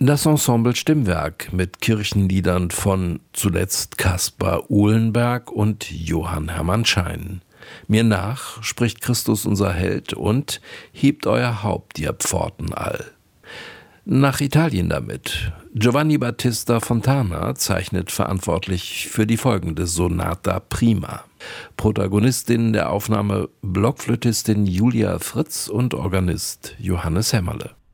Das Ensemble Stimmwerk mit Kirchenliedern von zuletzt Caspar Uhlenberg und Johann Hermann Schein. Mir nach spricht Christus unser Held und hebt euer Haupt, ihr Pforten all. Nach Italien damit. Giovanni Battista Fontana zeichnet verantwortlich für die folgende Sonata Prima. Protagonistin der Aufnahme Blockflötistin Julia Fritz und Organist Johannes Hämmerle.